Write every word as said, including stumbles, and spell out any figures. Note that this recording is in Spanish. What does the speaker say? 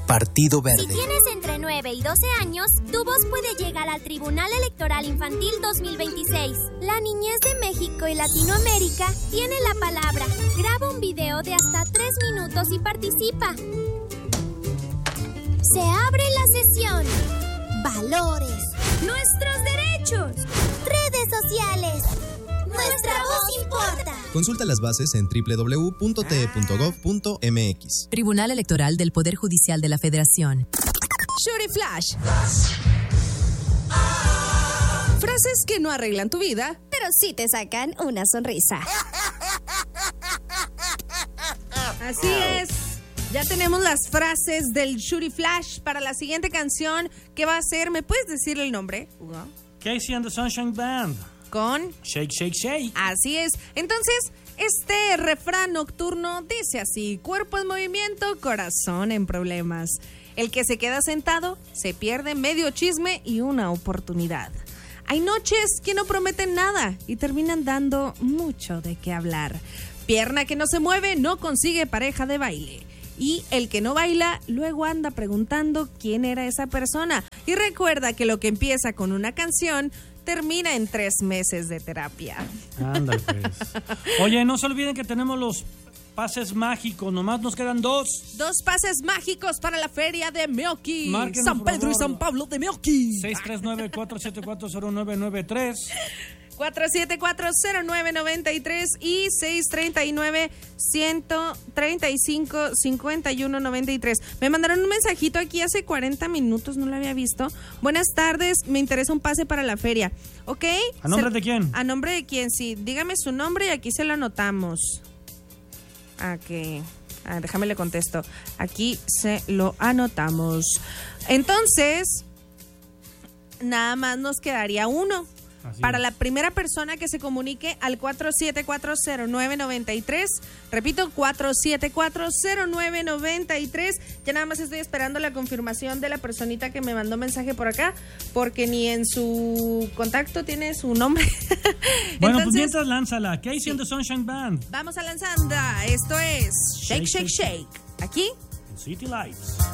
Partido Verde. Si tienes entre nueve y doce años, tu voz puede llegar al Tribunal Electoral Infantil dos mil veintiséis. La niñez de México y Latinoamérica tiene la palabra. Graba un video de hasta tres minutos y participa. Se abre la sesión. Valores. Nuestros derechos. Redes sociales. Nuestra voz importa. Consulta las bases en doble u doble u doble u punto t e punto gov punto m x. Tribunal Electoral del Poder Judicial de la Federación. Shuri Flash. Frases que no arreglan tu vida, pero sí te sacan una sonrisa. Así es. Ya tenemos las frases del Shuri Flash para la siguiente canción. ¿Qué va a ser? ¿Me puedes decir el nombre, Hugo? Casey and the Sunshine Band. Con Shake, Shake, Shake. Así es. Entonces, este refrán nocturno dice así: cuerpo en movimiento, corazón en problemas. El que se queda sentado se pierde medio chisme y una oportunidad. Hay noches que no prometen nada y terminan dando mucho de qué hablar. Pierna que no se mueve no consigue pareja de baile. Y el que no baila luego anda preguntando quién era esa persona. Y recuerda que lo que empieza con una canción termina en tres meses de terapia. Ándale, pues. Oye, no se olviden que tenemos los pases mágicos. Nomás nos quedan dos. Dos pases mágicos para la feria de Meoqui. Márquenos, San Pedro por y favor. San Pablo de Meoqui. seis tres nueve, cuatro siete cuatro, cero nueve nueve tres. cuatro siete cuatro, cero nueve nueve tres y seis tres nueve, uno tres cinco, cinco uno nueve tres. Me mandaron un mensajito aquí hace cuarenta minutos, no lo había visto. Buenas tardes, me interesa un pase para la feria. ¿Ok? ¿A nombre se, de quién? A nombre de quién, sí. Dígame su nombre y aquí se lo anotamos. Aquí. Ah, déjame le contesto. Aquí se lo anotamos. Entonces, nada más nos quedaría uno. Así Para es. la primera persona que se comunique al cuatro siete cuatro, cero nueve nueve tres, repito, cuatro siete cuatro, cero nueve nueve tres, ya nada más estoy esperando la confirmación de la personita que me mandó mensaje por acá, porque ni en su contacto tiene su nombre. Bueno, Entonces, pues mientras lánzala. Casey sí. and the Sunshine Band. Vamos a lanzando, esto es Shake, Shake, Shake, aquí En City Lights.